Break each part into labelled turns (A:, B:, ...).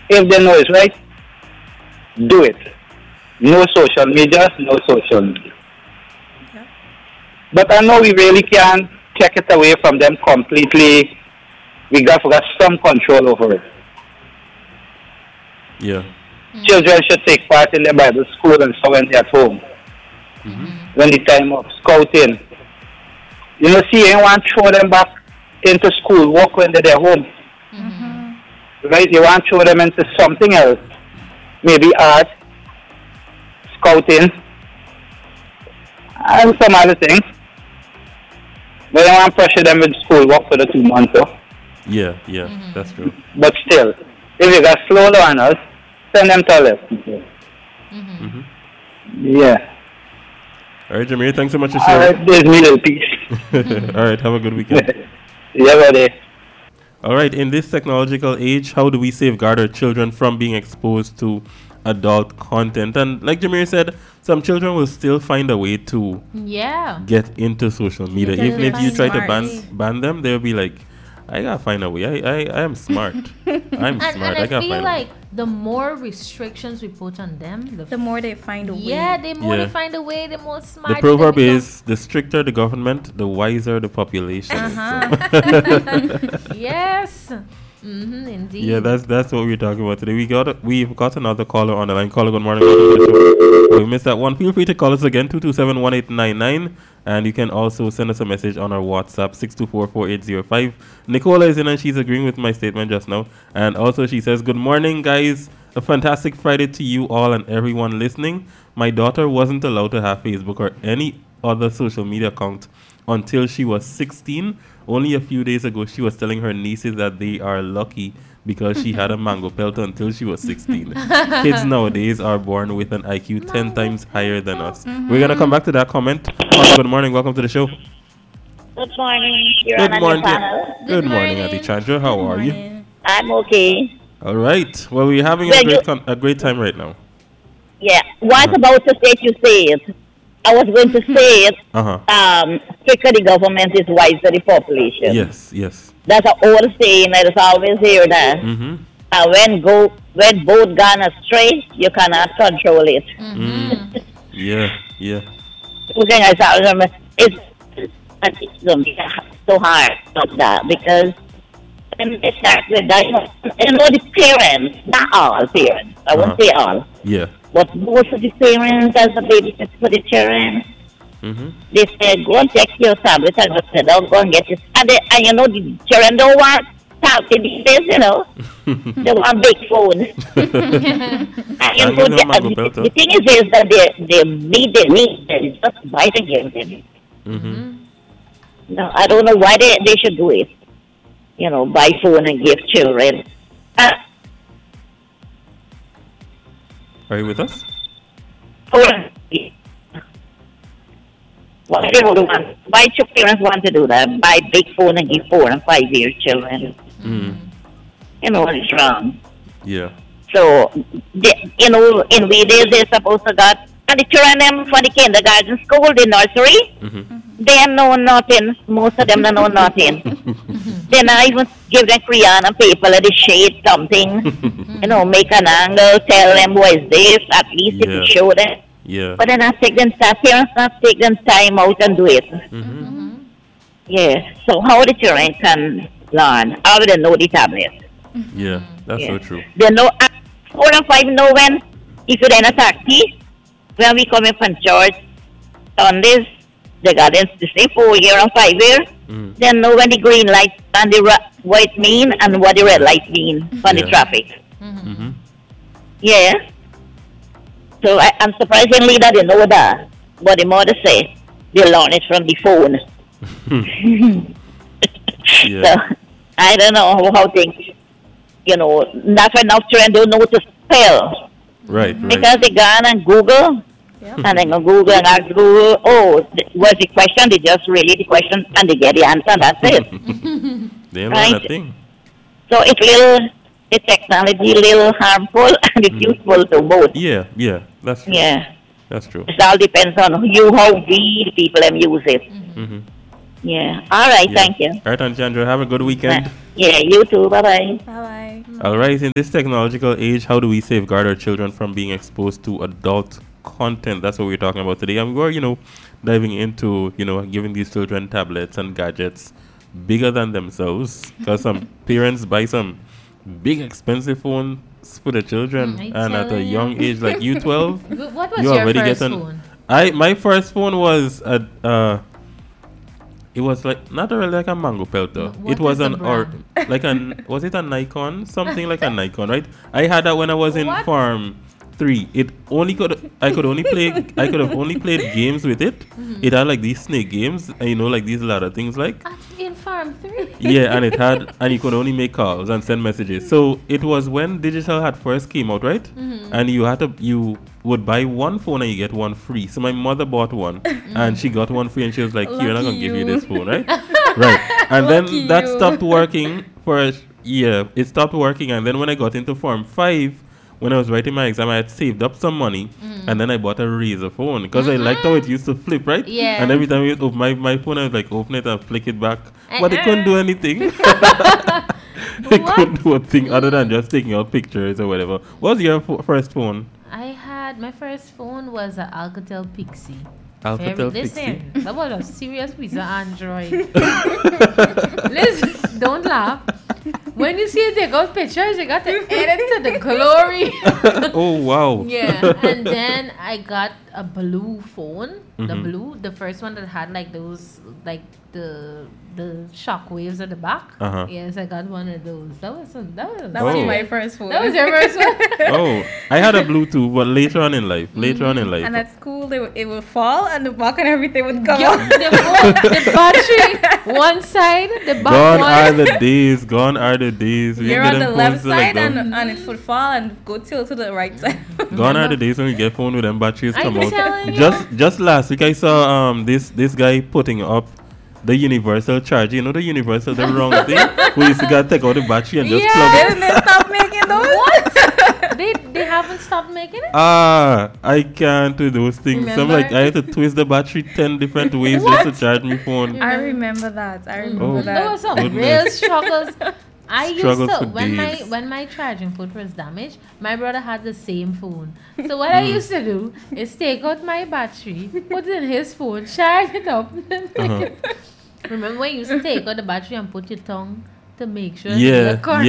A: If they know it's right, do it. No social media, no social media.
B: Yeah.
A: But I know we really can't take it away from them completely. We got some control over it.
C: Yeah.
A: Children should take part in their Bible school and so when they're at home. When the time of scouting. You know, see, you want to throw them back into school, work when they're home. Right? You want to throw them into something else. Maybe art, scouting, and some other things. But you want to pressure them with school work for the 2 months. So.
C: Yeah, that's true.
A: But still, if you got slow learners, send them to lessons. Yeah.
C: All right, Jameer, thanks so much for
A: All
C: sharing.
A: right, there's me little piece.
C: All right, have a good weekend.
A: Yeah, buddy.
C: All right, in this technological age, how do we safeguard our children from being exposed to adult content? And like Jameer said, some children will still find a way to get into social media.
B: Because
C: Even if you try to
B: smart.
C: ban them, they'll be like, I gotta find a way. I am smart. I'm smart.
D: And
C: I
D: I
C: gotta
D: feel
C: find
D: like the more restrictions we put on them,
B: The more they find a way.
D: the more
C: Yeah.
D: they find a way, the more smart.
C: the proverb is the stricter the government, the wiser the population.
D: Yes. Indeed.
C: Yeah, that's what we're talking about today. We've got another caller on the line. Caller, good morning. Welcome to the show. If we missed that one, feel free to call us again, 227-1899. And you can also send us a message on our WhatsApp, 624-4805. Nicola is in and she's agreeing with my statement just now. And also she says, good morning, guys. A fantastic Friday to you all and everyone listening. My daughter wasn't allowed to have Facebook or any other social media account until she was 16. Only a few days ago, she was telling her nieces that they are lucky because she had a mango pelter until she was 16. Kids nowadays are born with an IQ 10 times higher than us. We're going to come back to that comment. Good morning. Welcome to the show.
E: Good morning. You're
C: Good
E: on
C: morning.
E: your panel.
C: Good morning, Auntie Chandra. How are you?
E: I'm okay.
C: All right. Well, we're having a great time right now.
E: Yeah. What about to say you say it? I was going to say it. Stricter the government is wiser the population.
C: Yes.
E: That's an old saying. I just always hear that. When both gone astray, you cannot control it.
C: Yeah.
E: Okay, I thought it's so hard of that because when they start with that, the parents, not all parents, I won't say all,
C: Yeah.
E: but most of the parents as a babysitter for the children, they say, go and take your tablet and just sit down, go and get this. And the children don't want talking these days, they want big phone. The thing is that they need they just buy the game. No, I don't know why they should do it. Buy phone and give children.
C: Are you with us?
E: Why they would want? Why should parents want to do that? Buy big phone and give 4 and 5-year children. It's wrong.
C: Yeah.
E: So, in we days they're supposed to got, and the children them for the kindergarten school, the nursery, they know nothing. Most of them don't know nothing. They not even give them crayon and paper, let it shade something. Make an angle, tell them what is this, at least if you show them.
C: Yeah.
E: But then parents not take them time out and do it. Yeah. So how the children can learn? How do they know the tablet?
C: Yeah, that's so true.
E: They know 4 and 5 know when if you're in a taxi, when we come in from church Sundays, the gardens the same 4-year and 5-year. They know when the green light and the white mean and what the red light mean for the traffic. Yeah. So I'm surprisingly that they know that. But the mother say they learn it from the phone. So I don't know how things, that's why now children don't know to spell.
C: Right.
E: Because they go on and Google, and then go Google and ask Google, what's the question? They just relay the question and they get the answer, and that's it.
C: They learn a thing.
E: So it's technology little harmful and it's useful to both.
C: Yeah, that's true.
E: Yeah.
C: That's true.
E: It all depends on how we, the people, use it. Yeah. All right.
C: Yeah.
E: Thank you.
C: All right, Auntie Andrea, have a good weekend.
E: Yeah. You too. Bye bye.
B: Bye bye.
C: All right, in this technological age, how do we safeguard our children from being exposed to adult content? That's what we're talking about today. And we're, diving into, giving these children tablets and gadgets bigger than themselves. Because some parents buy some big expensive phones for the children. And at a young age, like you 12,
D: What was
C: you
D: your
C: already
D: first
C: get
D: phone?
C: My first phone was it was like not really like a Mango Pelto.
D: What
C: It was
D: is the
C: was it a Nikon? Something like a Nikon, right? I had that when I was in
D: What?
C: Farm 3. I could have only played games with it. It had like these snake games and like these ladder things like.
D: Actually, in Farm 3.
C: Yeah, and you could only make calls and send messages. So it was when digital had first came out, right? And you would buy one phone and you get one free. So my mother bought one and she got one free and she was like, "Here, I'm not gonna give you this phone, right?" Right. And then
B: Lucky
C: that
B: you.
C: stopped working for a year. It stopped working, and then when I got into Form 5, when I was writing my exam, I had saved up some money, and then I bought a Razr phone because I liked how it used to flip, right?
D: Yeah.
C: And every time you open my phone, I was like, open it and flick it back, but it couldn't do anything. It
D: What?
C: couldn't do a thing other than just taking out pictures or whatever. What was your first phone?
D: My first phone was an Alcatel Pixie.
C: Alcatel
D: Listen, that was a serious piece of Android. Listen, don't laugh. When you see it take out pictures, you got to edit to the glory.
C: Oh wow!
D: Yeah, and then I got a blue phone. The first one that had like those, like the shock waves at the back.
C: Uh-huh.
D: Yes, I got one of those. That was
B: That was
C: Oh.
B: my first phone.
D: that was your first one.
C: Oh, I had a Bluetooth, but later on in life.
B: And at school, it would fall and the back and everything would come
D: Yo,
B: out.
D: the battery one side, the back
C: Gone
D: one.
C: are the days. Gone are the days. We
B: You're
C: get
B: on the
C: them
B: left
C: phones like
B: side
C: them.
B: and it would fall and go tilt to the right side.
C: Gone are the days when we get phone with them batteries
D: I'm
C: come out.
D: telling you.
C: Just last week I saw this guy putting up the universal charger. You know the universal, the wrong thing. We used to gotta take out the battery and just plug it.
B: Didn't they stop making those?
D: What? they haven't stopped making it?
C: I can't do those things. So I'm like,
D: Remember?
C: I have to twist the battery 10 different ways just to charge my phone.
B: I remember that. I remember
C: Oh.
D: There
B: that.
D: was some
C: Goodness.
D: real struggles. I used
C: Struggles
D: to
C: for
D: when
C: days.
D: my charging port was damaged, my brother had the same phone. So what I used to do is take out my battery, put it in his phone, charge it up.
C: Uh-huh.
D: Remember when you used to take out the battery and put your tongue to make sure
C: Yeah,
D: it's correct?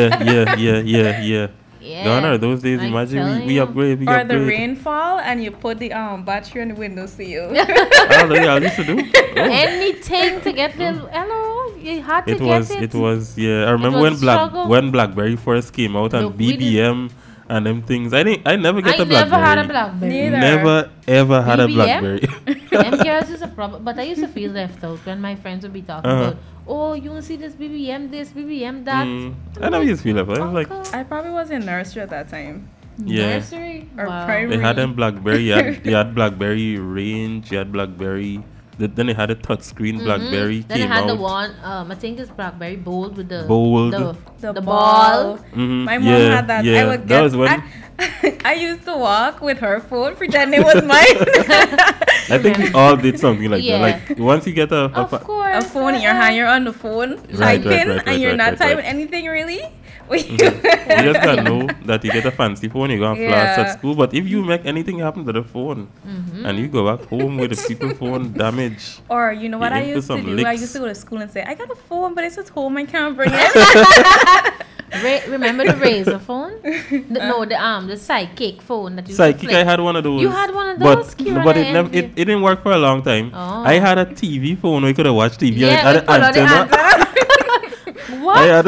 C: yeah.
D: Yeah.
C: Gone are those days.
D: I'm
C: Imagine
D: telling
C: we
D: you.
C: upgrade, we
B: Or
C: upgrade.
B: the rainfall and you put the battery on the windowsill.
C: Oh, yeah, I used to do. Oh.
D: Anything to get the hello, you had to
C: It
D: get
C: was yeah. I remember
D: was a struggle.
C: when BlackBerry first came out and
D: Look, we did-
C: BBM and them things. I never get
D: I
C: a BlackBerry.
D: never had a BlackBerry.
B: Neither.
C: Never ever had a
D: BBM?
C: BlackBerry.
D: Them girls is a problem, but I used to feel left out when my friends would be talking
C: Uh-huh.
D: about, oh, you want to see this BBM that.
C: I never used to feel that. I was like,
B: I probably was in nursery at that time.
C: yeah.
D: Nursery?
B: Or
D: Wow.
B: primary.
C: They had them BlackBerry. You had BlackBerry Range. You had BlackBerry. Then they had a touchscreen BlackBerry
D: Then I
C: came
D: had
C: out.
D: the one, I think it's BlackBerry Bold with the
C: Bold.
D: the ball.
C: Mhm,
B: My mom
C: yeah,
B: had that.
C: Yeah,
B: I would
C: that
B: get,
C: was when
B: I used to walk with her phone, pretending it was mine.
C: I think we all did something like
D: Yeah.
C: that. Like once you get a
D: Of course.
B: A phone in your hand, you're on the phone
C: Right,
B: typing,
C: right,
B: and you're
C: right,
B: not
C: right,
B: typing
C: right.
B: anything really.
C: you just gotta know that you get a fancy phone, you go and flash
B: Yeah.
C: at school. But if you make anything happen to the phone and you go back home with the people phone damaged,
B: Or you know what
C: You
B: I
C: into
B: used to
C: some
B: do? I
C: licks.
B: used to go to school and say, I got a phone, but it's at home. I can't bring it.
D: Remember the Razr phone? The Sidekick phone that you used to
C: Sidekick,
D: flip.
C: I had one of those.
D: You had one of
C: but,
D: those, Kira,
C: but
D: I
C: it never
D: envy.
C: it didn't work for a long time.
D: Oh.
C: I had a TV phone where you could have watched TV
D: Yeah,
C: and it
D: we
C: had
D: put
C: an
D: on the
C: antenna.
D: What?
C: I had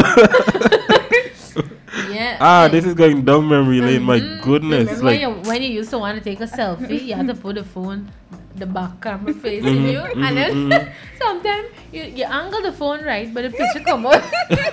D: Yeah.
C: this is going down memory lane. My goodness,
D: Remember
C: like
D: when you used to want to take a selfie, you had to put the phone, the back camera facing you, and then sometimes you angle the phone right, but the picture come out.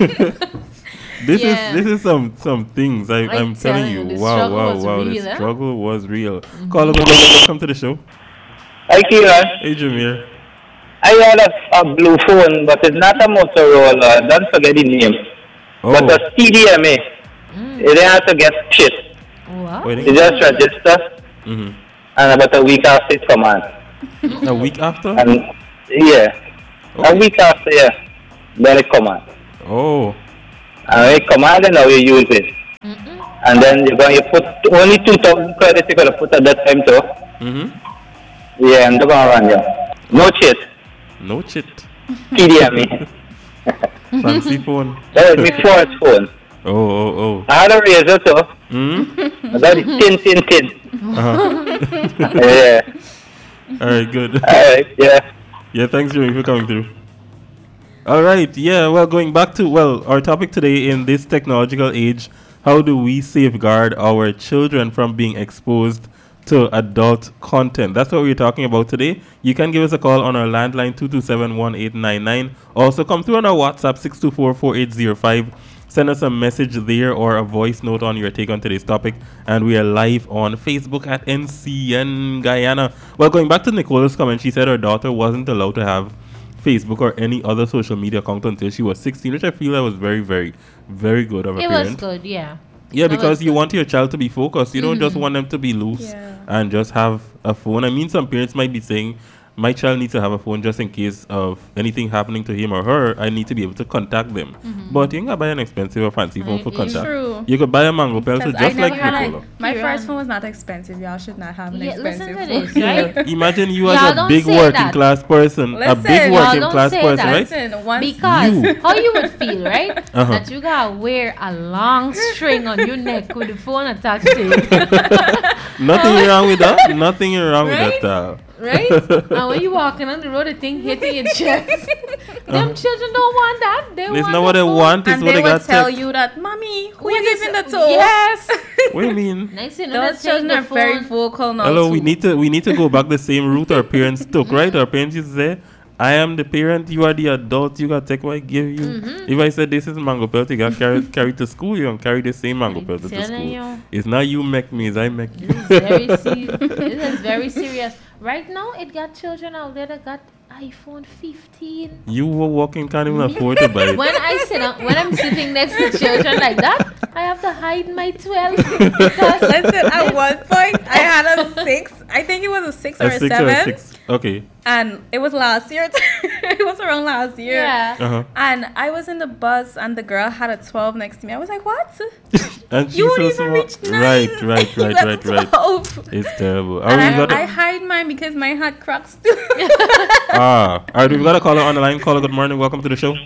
D: Yeah.
C: this is some things I'm telling
D: telling
C: you.
D: you, the
C: Wow,
D: struggle
C: wow,
D: was
C: wow.
D: real,
C: The
D: eh?
C: struggle was real. Caller, welcome to the show.
A: Hi, Kieran.
C: Hey, Jameer.
A: I had a blue phone, but it's not a Motorola. Don't forget the name.
C: Oh,
A: But a CDMA. You didn't have to get shit.
D: Wow.
C: wait,
A: You just register, and about a week after it come on.
C: a week after?
A: And yeah, A week after, yeah. Then it come on.
C: Oh.
A: And when it come on, then now you use it. And then you put only 2,000 credits you're going to put at that time too.
C: Mm-hmm.
A: Yeah, and they're going to run you. No cheat.
C: No chit.
A: TDM.
C: Fancy phone.
A: That was my first phone.
C: Oh.
A: I had a razor too.
C: Mm-hmm.
A: I got it tin.
C: Uh-huh.
A: Yeah.
C: Alright, good.
A: Alright, yeah.
C: Yeah, thanks, Jimmy, for coming through. All right, yeah, well, going back to, our topic today in this technological age, how do we safeguard our children from being exposed to adult content? That's what we're talking about today. You can give us a call on our landline, 227-1899. Also, come through on our WhatsApp, 624-4805. Send us a message there or a voice note on your take on today's topic. And we are live on Facebook at NCN Guyana. Well, going back to Nicola's comment, she said her daughter wasn't allowed to have Facebook or any other social media account until she was 16, which I feel that was very, very, very good of a parent.
D: It was good, yeah.
C: Yeah, because you want your child to be focused. You don't just want them to be loose and just have a phone. I mean, some parents might be saying, my child needs to have a phone just in case of anything happening to him or her. I need to be able to contact them. But you can buy an expensive or fancy phone for contact.
B: True.
C: You could buy a Mango Pelto just like Nicola.
B: My first phone was not expensive. Y'all should not have an expensive
D: listen to
B: phone.
D: this, right?
C: Imagine you
D: Y'all
C: as a
D: don't
C: big
D: say
C: working
D: that.
C: class person.
B: Listen,
C: a big
B: y'all
C: working
D: don't
C: class
D: say
C: person,
D: that.
C: right?
B: Listen, once
D: Because
C: You.
D: how you would feel, right?
C: Uh-huh.
D: That you gotta wear a long string on your neck with the phone attached to it.
C: Nothing wrong with that. Nothing wrong
D: Right?
C: with that.
D: Right? And when you walking on the road, the thing hitting your chest. Them children don't want that. They
C: It's
D: want
C: not what
D: the
C: they
D: phone.
C: want, it's
B: and
C: what
B: they
C: they
B: will
C: got
B: tell
C: to.
B: you that, Mommy, who
D: Who
B: is
D: is
B: giving the toe?
D: Yes.
C: What do you mean?
D: Next thing you know,
B: Those
D: they take
B: children
D: the
B: are very
D: phone.
B: vocal now.
C: Hello,
B: too.
C: we need to go back the same route our parents took, right? Our parents used to say, I am the parent, you are the adult, you gotta take what I give you. If I said this is Mango Pelto, you gotta carry to school, you gonna carry the same Mango Pelto to
D: telling
C: school.
D: you.
C: It's not you make me, it's I make you.
D: This is very serious. Right now, it got children out there that got iPhone 15.
C: You were walking, can't even afford to buy it.
D: When I'm sitting next to children like that, I have to hide my 12 because
B: Listen, at one point, I had a 6. I think it was a 6 or a
C: 6
B: 7.
C: or a 6. Okay.
B: And it was last year. It was around last year.
D: yeah.
C: Uh-huh.
B: And I was in the bus, and the girl had a 12 next to me. I was like, what?
C: And she's
B: You
C: so
B: won't even
C: small.
B: reach 9.
C: Right.
B: You got 12.
C: It's terrible.
B: And
C: Alright,
B: I hide mine because mine had cracks too.
C: alright, we've got a caller on the line. Caller, good morning. Welcome to the show.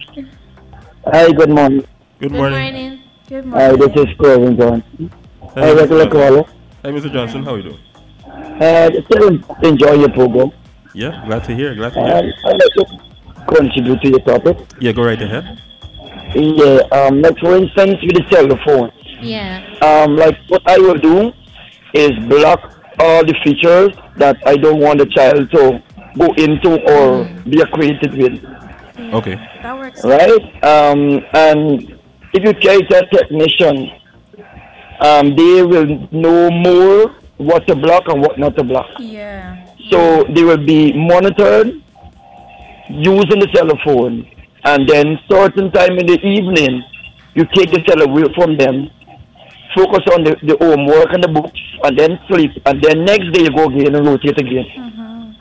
F: Hi, good morning.
C: Good
D: Good
C: morning.
D: morning.
B: Good
F: Hi,
B: morning.
F: this is Corbin Johnson.
C: Hey,
F: Hi, regular
C: Mr.
F: caller.
C: Hey, Mr. Johnson, how are you doing?
F: Still enjoy your program.
C: Yeah, glad to hear.
F: I'd like to contribute to your topic.
C: Yeah, go right ahead.
F: Yeah, like for instance, with the cell phone.
D: Yeah.
F: Like what I will do is block all the features that I don't want the child to go into or be acquainted with.
C: Okay.
B: That works.
F: Right? And if you carry a technician, they will know more what to block and what not to block.
B: Yeah.
F: So they will be monitored using the cell phone, and then certain time in the evening, you take the cell away from them, focus on the homework and the books, and then sleep, and then next day you go again and rotate again.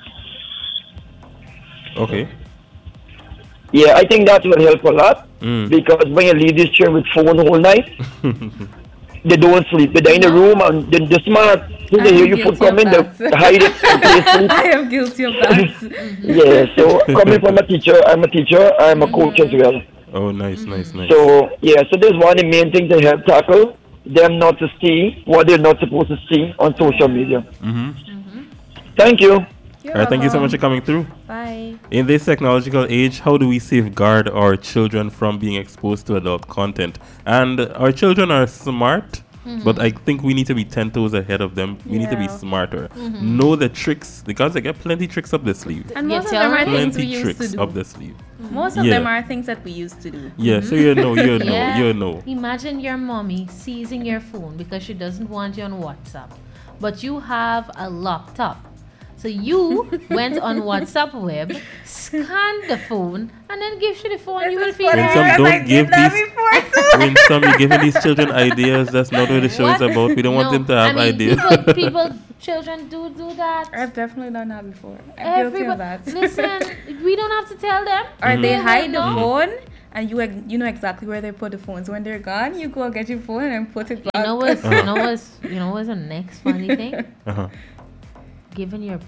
C: Okay.
F: Yeah, I think that will help a lot,
C: Mm.
F: because when you leave this chair with phone all night, they don't sleep. They're in the room, and the smart thing they hear you put
B: guilty
F: come
B: of
F: in, they
B: that.
F: hide it and play sleep.
B: I am guilty of that.
F: Yeah, so coming from a teacher, I'm a coach as well.
C: Oh, nice.
F: So yeah, so there's one of the main things they help tackle them not to see what they're not supposed to see on social media. Thank you.
B: You're
C: All right, thank you so
B: welcome.
C: much for coming through.
B: Bye.
C: In this technological age, how do we safeguard our children from being exposed to adult content? And our children are smart, but I think we need to be 10 toes ahead of them. We need to be
B: Yeah.
C: smarter. Know the tricks, because they get plenty tricks up the sleeve.
B: And
D: You
B: most of
D: tell
B: them are
D: me?
B: things we
C: Plenty
B: used to
C: tricks
B: do.
C: up the sleeve.
B: Most of
C: Yeah.
B: them are things that we used to do.
C: Yeah, so you know.
D: Yeah. Imagine your mommy seizing your phone because she doesn't want you on WhatsApp, but you have a laptop. So you went on WhatsApp web, scanned the phone, and then give you the phone. You will feel
C: When
B: funny
C: some
B: because
C: don't
B: I
C: give
B: did that
C: these-
B: before too.
C: When some you're giving these children ideas, that's not what the show is
D: What?
C: about. We don't want
D: No,
C: them to have
D: I mean,
C: ideas.
D: People children do that.
B: I've definitely done that before. I'm guilty of that.
D: Listen, we don't have to tell them.
B: Or they
D: will
B: hide the
D: know.
B: phone, and you know exactly where they put the phones. When they're gone, you go get your phone and put it back.
D: You know what's the next funny thing?
C: Uh-huh.
D: Giving your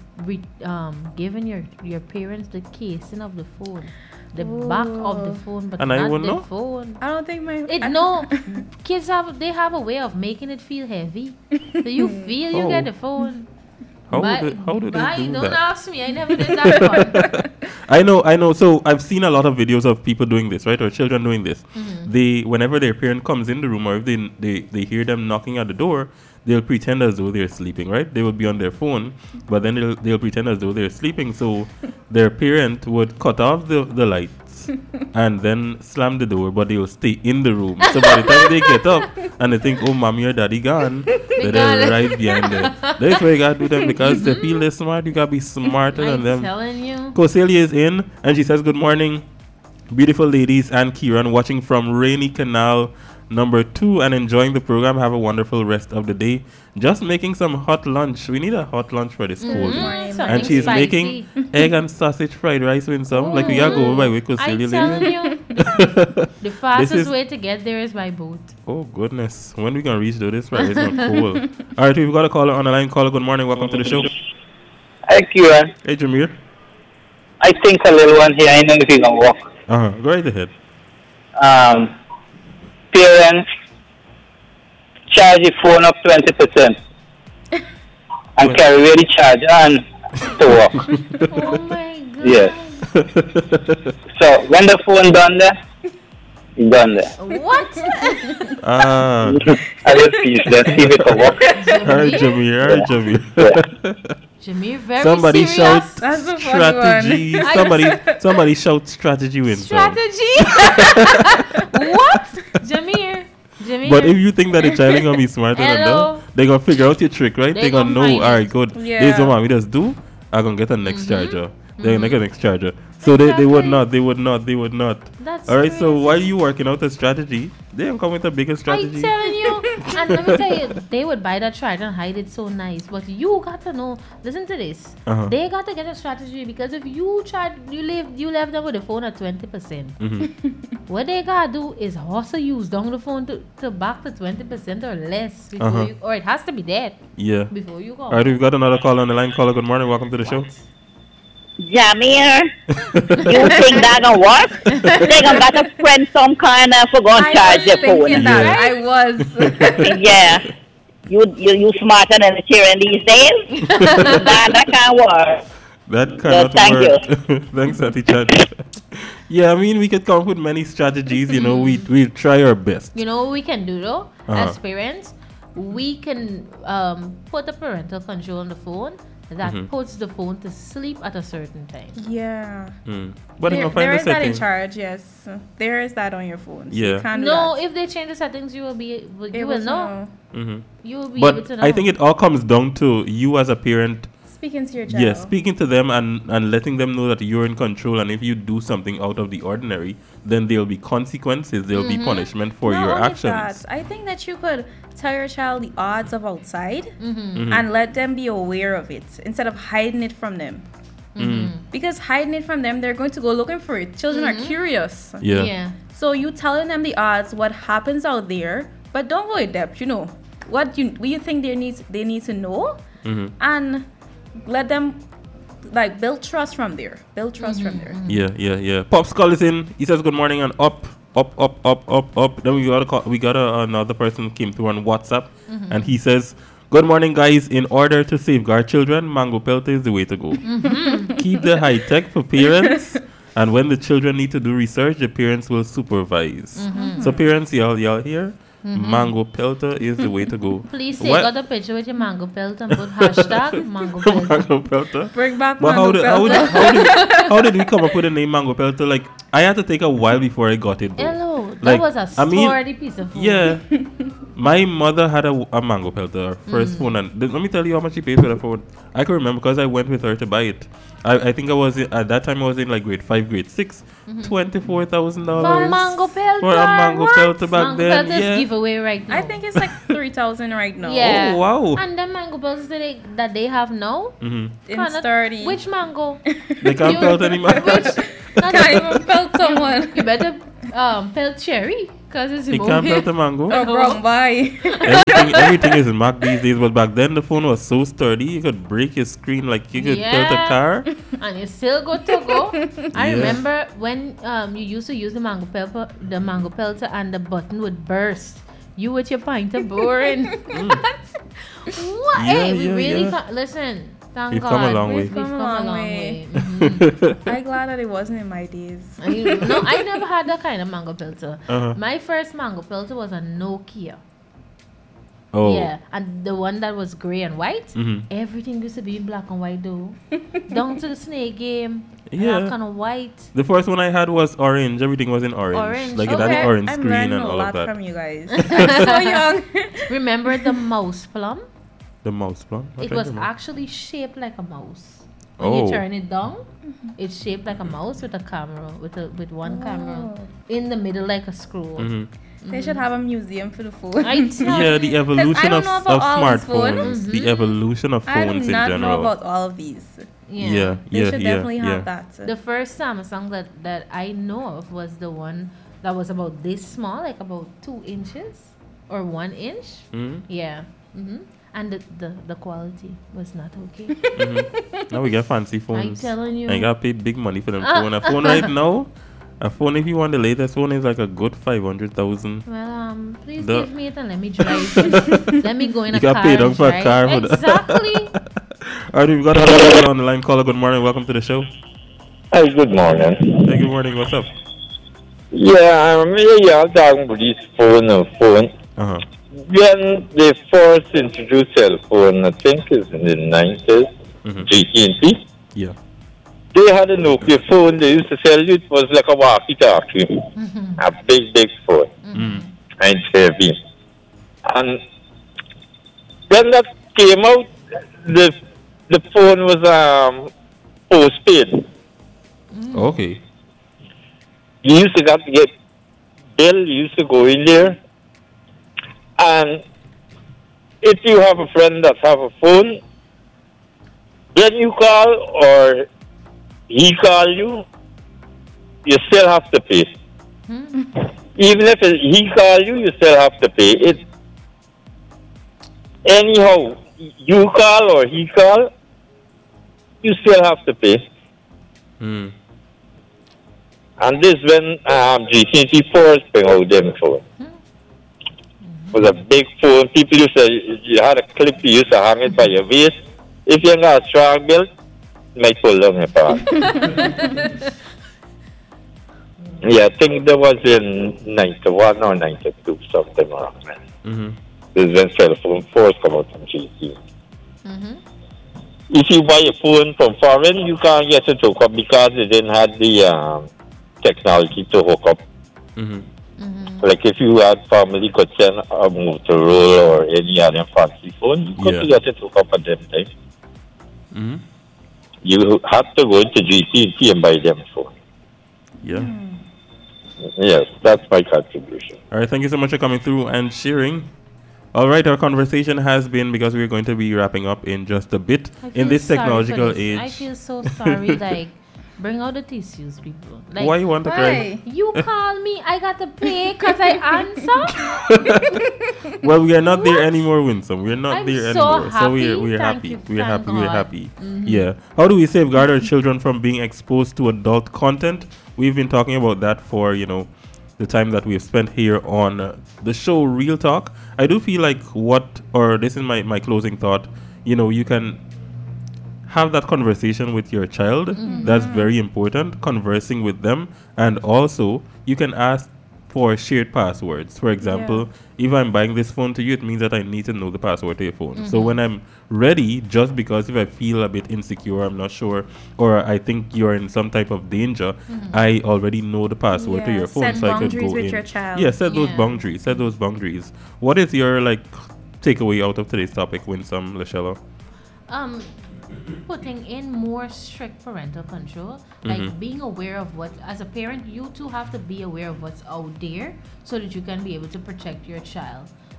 D: parents the casing of the phone, the back of the phone, but
C: And I
D: not
C: wouldn't
D: the
C: know?
D: phone.
B: I don't think
D: Kids have a way of making it feel heavy. So you feel you
C: Oh.
D: get the phone.
C: How do they do
D: Don't
C: that?
D: ask me. I never did that one.
C: I know. So I've seen a lot of videos of people doing this, right? Or children doing this. They, whenever their parent comes in the room, or if they hear them knocking at the door, they'll pretend as though they're sleeping, right? They will be on their phone, but then they'll pretend as though they're sleeping. So their parent would cut off the lights and then slam the door, but they will stay in the room. So by the time they get up and they think, oh, mommy or daddy gone, they're
D: gone.
C: right behind them. That's why you gotta do them, because they feel they're smart. You gotta be smarter than
D: I'm
C: them.
D: telling you.
C: Koselia is in, and she says, good morning, beautiful ladies and Kieran, watching from Rainy Canal number 2 and enjoying the program. Have a wonderful rest of the day. Just making some hot lunch. We need a hot lunch for this cold day.
D: Something
C: And she's
D: spicy.
C: making egg and sausage fried rice with some. Like, we gotta go over by way
D: I'm
C: Koselia
D: telling
C: lady.
D: you. The fastest
C: is-
D: way to get there is by boat.
C: Oh, goodness. When we gonna reach though? This fried rice is cold. All right, we've got a caller on the line. Caller, good morning. Welcome to the show.
A: Hi, Kieran.
C: Hey, Jameer.
A: I think a little one here. I know if you can walk.
C: Go right ahead.
A: Parents, charge your phone up 20%. And carry away the charger and to work.
D: Oh my god.
A: Yes. So when the phone done there, it's done there.
D: What?
C: Ah.
A: I will peace. Let's see if it can work.
C: All right, Jameer. All right, Jameer.
D: Jameer, very
C: Somebody
D: serious.
C: shout
B: That's a funny
C: strategy.
B: one.
C: Somebody shout strategy wins.
D: Strategy? What? Jameer.
C: But if you think that the child ain't gonna be smarter than
D: Hello?
C: them, they gonna figure out your trick, right?
D: They
C: They gonna
D: gonna
C: know.
D: find
C: All right,
D: it.
C: good.
B: Yeah.
C: This is what mommy just do. I'm gonna get a next charger. They're gonna get a next charger. So they would not. They would not.
D: That's
C: All right. So
D: crazy.
C: while you working out a strategy, they don't come with a bigger
D: I'm
C: strategy.
D: telling you. And let me tell you, they would buy that charger and hide it so nice. But you got to know. Listen to this.
C: Uh-huh.
D: They got to get a strategy, because if you left them with the phone at 20%. What they gotta do is also use down the phone to back to 20% or less before
C: Uh-huh.
D: you, or it has to be dead
C: Yeah.
D: before you go.
C: All right. We've got another caller on the line. Caller, good morning. Welcome to the show.
E: Jamir, you think that gonna work? They gonna got to print some kind of for going
B: I
E: charge
B: was
E: your
B: thinking
E: phone.
B: that. I was.
E: Yeah. You smarter than the children these days? that can't work.
C: That cannot
E: thank
C: work. Thanks, Auntie Chan. Yeah, I mean, we could come up with many strategies. You know, we'll try our best.
D: You know what we can do though,
C: Uh-huh.
D: as parents? We can put a parental control on the phone that puts the phone to sleep at a certain time.
B: Yeah.
C: But you
B: There,
C: can find
B: there
C: the
B: is that in
C: setting.
B: charge, yes. There is that on your phone. So
C: Yeah.
B: you can't do
D: No,
B: that.
D: if they change the settings, you will be you
B: Able
D: will
B: to
D: know.
C: Mhm.
D: You will be able to
C: But
D: know.
C: I think it all comes down to you as a parent.
B: Speaking to your child.
C: Yeah, speaking to them and letting them know that you're in control, and if you do something out of the ordinary, then there'll be consequences, there'll be punishment for
B: Not
C: your
B: only
C: actions.
B: that, I think that you could tell your child the odds of outside
C: Mm-hmm.
B: and let them be aware of it instead of hiding it from them. Because hiding it from them, they're going to go looking for it. Children are curious.
C: Yeah.
B: So you telling them the odds, what happens out there, but don't go in depth, you know. What you think they need to know, and let them like build trust from there.
C: Yeah. Pop Skull is in. He says good morning and up. Then we got another person came through on WhatsApp, and he says, good morning, guys. In order to safeguard children, Mango Pelta is the way to go. Keep the high tech for parents, and when the children need to do research, the parents will supervise. So parents, y'all here, Mango Pelta is the way to go.
D: Please take
C: What-
D: out a picture with your mango pelt and put hashtag mango pelt.
C: Mango Pelta.
B: Bring back
C: But
B: Mango Pelta.
C: how did we come up with the name Mango Pelta? Like, I had to take a while before I got it. Though.
D: Hello, that
C: Like,
D: was a
C: I mean,
D: sturdy piece of food.
C: Yeah. My mother had a Mango Pelta, her first phone, and let me tell you how much she paid for the phone. I can remember because I went with her to buy it. I think at that time I was in like grade 5, grade 6. $24,000
D: For a mango pelt.
C: for a Mango Pelta back
D: Mango
C: then.
D: pelt is
C: Yeah.
D: giveaway right now.
B: I think it's like $3 3,000 right now.
D: Yeah.
C: Oh, wow.
D: And the mango belts that they have now.
C: Mm-hmm.
B: It's 30.
D: Which mango?
C: They can't pelt anymore.
B: Can't even pelt someone.
D: You better pelt cherry because it's
C: He
D: more.
C: can't pelt a mango.
B: Or brown boy.
C: Everything is Mac these days, but back then the phone was so sturdy you could break your screen like you could pelt a
D: Yeah.
C: car.
D: And you still good to go. I
C: Yeah.
D: remember when you used to use the mango pelter and the button would burst. You with your pint of boring. What?
C: Yeah,
D: Hey, we
C: yeah,
D: really
C: yeah.
D: listen. Thank
C: We've
D: God.
C: come a long way.
D: We've come a long way.
B: I'm glad that it wasn't in my days.
D: No, I never had that kind of mango pelter.
C: Uh-huh.
D: My first mango pelter was a Nokia.
C: Oh.
D: Yeah, and the one that was gray and white.
C: Mm-hmm.
D: Everything used to be in black and white though. Down to the snake game.
C: Yeah.
D: That kind of white.
C: The first one I had was orange. Everything was in orange.
D: Orange.
C: Like it had
D: Okay.
C: an orange
B: I'm
C: screen
B: learning
C: and
B: a
C: all
B: lot
C: of that.
B: from you guys. I'm so young.
D: Remember the mouse plum?
C: The mouse plum.
D: It was actually shaped like a mouse. When
C: Oh.
D: you turn it down, it's shaped like a mouse with a camera, with one camera in the middle like a scroll.
C: Mm-hmm.
B: They should have a museum for the phone.
D: I tell
C: Yeah,
D: you.
C: the evolution
B: don't
C: of
B: know about all these
C: smartphones.
B: phones.
C: The evolution of
B: I do
C: phones in
B: not know
C: general.
B: about all of these.
C: Yeah,
B: They
C: yeah,
B: should
C: yeah,
B: definitely
C: yeah.
B: have that.
D: The first Samsung that I know of was the one that was about this small, like about 2 inches or 1 inch.
C: Mhm.
D: Yeah. And the quality was not okay.
C: Now we get fancy phones.
D: telling you.
C: And you gotta pay big money for them phone. A phone right now, a phone if you want the latest one is like a good 500,000.
D: Well, please
C: The-
D: give me it and let me drive it. Let me go in
C: You
D: a
C: got
D: car
C: paid
D: and
C: up for a
D: drive.
C: car for that.
D: Exactly.
C: All right, we've got a caller on the line. Caller, good morning. Welcome to the show.
F: Hi, good morning.
C: Hey, good morning. What's up?
F: Yeah, I'm talking about this phone.
C: Uh-huh.
F: When they first introduced cell phone, I think it's in the 90s,
C: Mhm.
F: GT&T,
C: Yeah.
F: they had a Nokia phone. They used to sell it. It was like a walkie-talkie, a big phone,
C: Mm.
F: and heavy. And when that came out, the phone was postpaid.
C: Okay.
F: You used to get bill. You used to go in there, and if you have a friend that have a phone, then you call or he call you, you still have to pay. Even if he call you, you still have to pay it. Anyhow, you call or he call, you still have to pay.
C: Mm.
F: And this when GT&T first bring out them phone. It was a big phone. People used to, you had a clip, you used to hang it by your waist. If you ain't got a strong build, you might pull down your part. Yeah, I think that was in 91 or 92, something around there.
C: Mm-hmm.
F: This is when cell phone first come out from GT. If you buy a phone from foreign, you can't get it hooked up because they didn't have the technology to hook up.
C: Mm-hmm.
F: Like if you had family could send a Motorola or any other fancy phone, you couldn't get it hooked up at them time.
C: Mm-hmm.
F: You have to go into GT&T and buy them phone.
C: Yeah.
F: Yes, that's my contribution.
C: All right. Thank you so much for coming through and sharing. All right. Our conversation has been, because we're going to be wrapping up in just a bit,
D: I
C: in
D: feel
C: this
D: sorry for
C: technological
D: this.
C: age.
D: I feel so sorry. Like, bring out the tissues, people. Like,
C: Why you want to cry?
B: Why?
D: You call me, I got to pay because I answer.
C: Well, we are not there anymore, Winsome. We're not
D: I'm
C: there
D: so
C: anymore. So we're
D: happy. Thank
C: happy.
D: you.
C: We're
D: Thank
C: happy. We're
D: God.
C: happy. Yeah. How do we safeguard our children from being exposed to adult content? We've been talking about that for, the time that we've spent here on the show Real Talk. I do feel like this is my closing thought, you can have that conversation with your child. That's very important, conversing with them. And also, you can ask for shared passwords. For example, if I'm buying this phone to you, it means that I need to know the password to your phone. So when I'm ready, just because if I feel a bit insecure, I'm not sure, or I think you're in some type of danger, I already know the password to
B: Yeah,
C: your phone.
B: set
C: So I could
B: boundaries
C: go
B: with
C: in.
B: your child.
C: Yeah, set those
D: Yeah.
C: boundaries. Set those boundaries. What is your takeaway out of today's topic, Winsome, Lashella?
D: Putting in more strict parental control, like being aware of what, as a parent, you too have to be aware of what's out there so that you can be able to protect your child.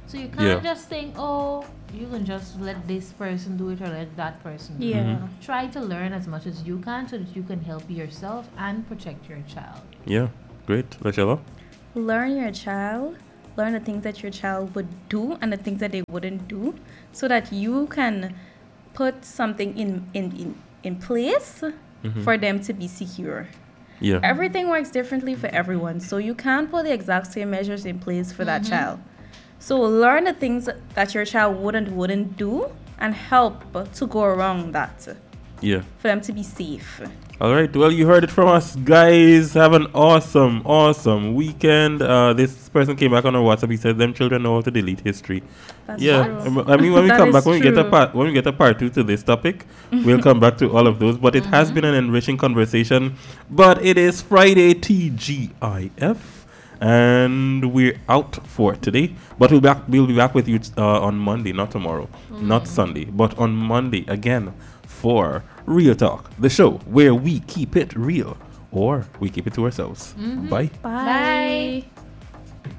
D: So you can't just think, oh, you can just let this person do it or let that person do it.
B: Yeah.
D: Try to learn as much as you can so that you can help yourself and protect your child.
C: Yeah, great. Lachella?
B: Learn your child. Learn the things that your child would do and the things that they wouldn't do, so that you can put something in place for them to be secure.
C: Yeah.
B: Everything works differently for everyone, so you can't put the exact same measures in place for that child. So learn the things that your child wouldn't do and help to go around that
C: Yeah.
B: for them to be safe.
C: All right. Well, you heard it from us, guys. Have an awesome weekend. This person came back on our WhatsApp. He said them children know how to delete history.
B: That's
C: Yeah.
B: true.
C: I mean, when we
B: That
C: come
B: is
C: back, when
B: true.
C: we get a part 2 to this topic, we'll come back to all of those. But it has been an enriching conversation. But it is Friday TGIF. And we're out for today. But we'll be back with you on Monday, not tomorrow, not Sunday, but on Monday again for Real Talk, the show where we keep it real or we keep it to ourselves. Bye.
B: Bye.
D: Bye.